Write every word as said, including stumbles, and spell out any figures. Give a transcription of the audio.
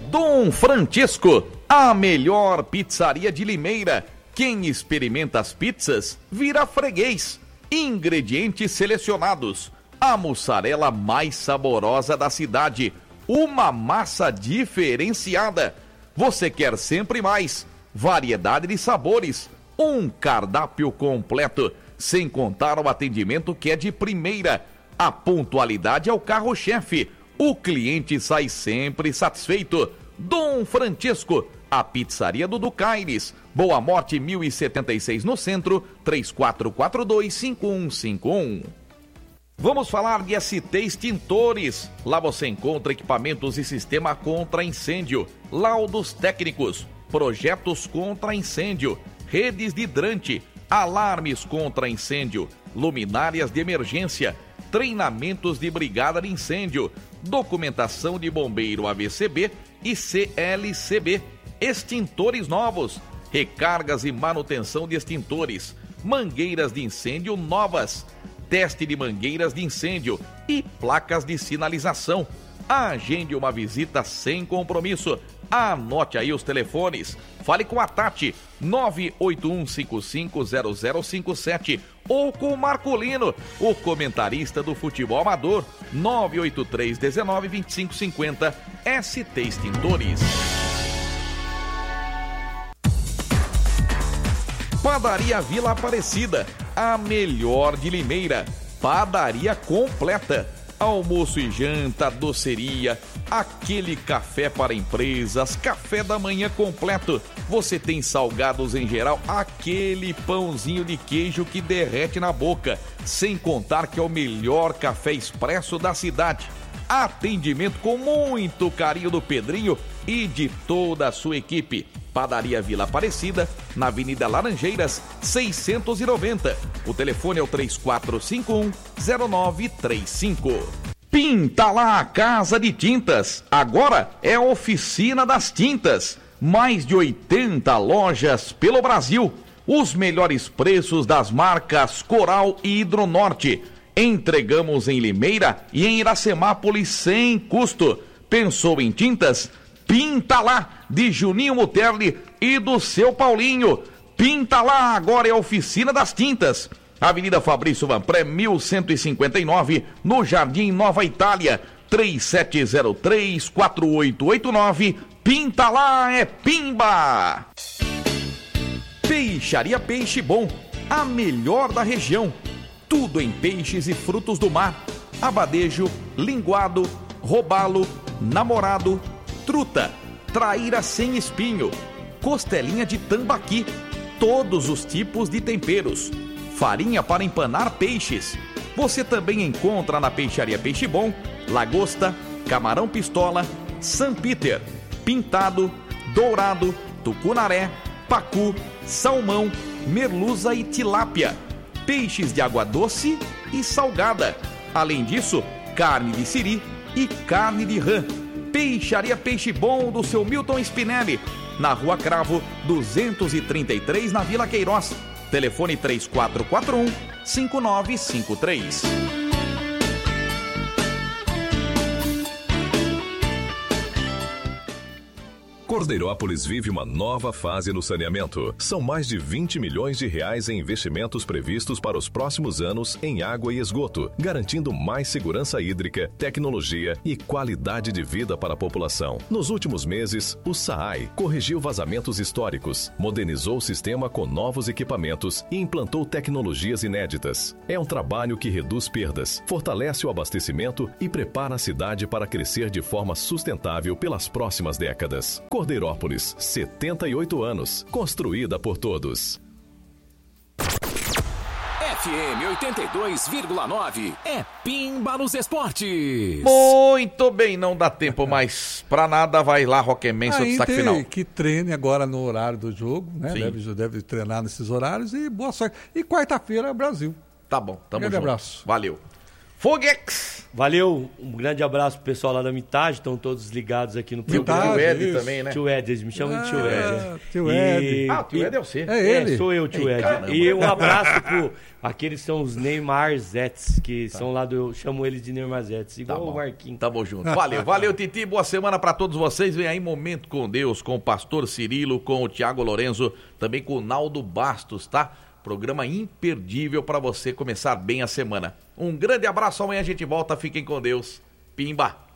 Dom Francesco, a melhor pizzaria de Limeira. Quem experimenta as pizzas vira freguês. Ingredientes selecionados. A mussarela mais saborosa da cidade. Uma massa diferenciada. Você quer sempre mais. Variedade de sabores. Um cardápio completo. Sem contar o atendimento que é de primeira. A pontualidade é o carro-chefe. O cliente sai sempre satisfeito. Dom Francesco, a pizzaria do Ducaires. Boa Morte mil e setenta e seis no centro, três quatro quatro dois, cinco um cinco um. Vamos falar de S T Extintores. Lá você encontra equipamentos e sistema contra incêndio, laudos técnicos, projetos contra incêndio, redes de hidrante, alarmes contra incêndio, luminárias de emergência, treinamentos de brigada de incêndio, documentação de bombeiro A B C B e C L C B, extintores novos, recargas e manutenção de extintores, mangueiras de incêndio novas, teste de mangueiras de incêndio e placas de sinalização. Agende uma visita sem compromisso. Anote aí os telefones. Fale com a Tati, nove oito um cinco cinco zero zero cinco sete, ou com o Marcolino, o comentarista do futebol amador, nove oito três um nove, dois cinco cinco zero. S T Extintores. Padaria Vila Aparecida, a melhor de Limeira. Padaria completa. Almoço e janta, doceria, aquele café para empresas, café da manhã completo. Você tem salgados em geral, aquele pãozinho de queijo que derrete na boca. Sem contar que é o melhor café expresso da cidade. Atendimento com muito carinho do Pedrinho e de toda a sua equipe. Padaria Vila Aparecida, na Avenida Laranjeiras, seiscentos e noventa. O telefone é o três quatro cinco um zero nove três cinco. Pinta lá a Casa de Tintas. Agora é a Oficina das Tintas. Mais de oitenta lojas pelo Brasil. Os melhores preços das marcas Coral e Hidronorte. Entregamos em Limeira e em Iracemápolis sem custo. Pensou em tintas? Pinta lá, de Juninho Muterli e do seu Paulinho. Pinta lá, agora é a Oficina das Tintas. Avenida Fabrício Vanpré, mil cento e cinquenta e nove, no Jardim Nova Itália. três sete zero três, quatro oito oito nove. Pinta lá, é pimba! Peixaria Peixe Bom, a melhor da região. Tudo em peixes e frutos do mar. Abadejo, linguado, robalo, namorado, truta, traíra sem espinho, costelinha de tambaqui, todos os tipos de temperos, farinha para empanar peixes. Você também encontra na Peixaria Peixe Bom, lagosta, camarão pistola, San Peter, pintado, dourado, tucunaré, pacu, salmão, merluza e tilápia, peixes de água doce e salgada. Além disso, carne de siri e carne de rã. Peixaria Peixe Bom do seu Milton Spinelli, na Rua Cravo, duzentos e trinta e três, na Vila Queiroz. Telefone três quatro quatro um, cinco nove cinco três. Cordeirópolis vive uma nova fase no saneamento. São mais de vinte milhões de reais em investimentos previstos para os próximos anos em água e esgoto, garantindo mais segurança hídrica, tecnologia e qualidade de vida para a população. Nos últimos meses, o SAAI corrigiu vazamentos históricos, modernizou o sistema com novos equipamentos e implantou tecnologias inéditas. É um trabalho que reduz perdas, fortalece o abastecimento e prepara a cidade para crescer de forma sustentável pelas próximas décadas. Cordeirópolis, setenta e oito anos, construída por todos. F M oitenta e dois vírgula nove é Pimba nos Esportes. Muito bem, não dá tempo mais pra nada. Vai lá, Roqueman, seu destaque final. Que treine agora no horário do jogo, né? Deve, deve treinar nesses horários e boa sorte. E quarta-feira, Brasil. Tá bom, tamo Grande junto. abraço. Valeu. Foguex. Valeu, um grande abraço pro pessoal lá da Mitade, estão todos ligados aqui no programa. Tio Ed também, né? Tio Ed, eles me chamam ah, de Tio Ed. É, tio Ed. E... Ah, o Tio Ed é você. É ele. É, sou eu, Tio Ei, Ed. caramba. E um abraço pro... Aqueles são os Neymar Zets, que tá. são lá do... Eu chamo eles de Neymar Zets, igual tá o Marquinhos. Tamo junto. Valeu, valeu, Titi. Boa semana pra todos vocês. Vem aí Momento com Deus, com o pastor Cirilo, com o Tiago Lorenzo, também com o Naldo Bastos, tá? Programa imperdível para você começar bem a semana. Um grande abraço, amanhã a gente volta. Fiquem com Deus. Pimba!